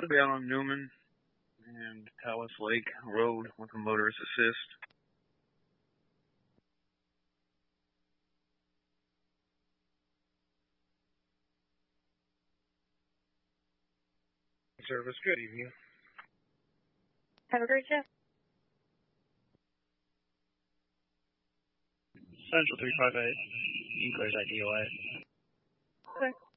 I'll be out on Newman and Tallis Lake Road with a motorist assist. Service, good evening. Have a great shift. Central 358, Enclair's IDOA. Okay.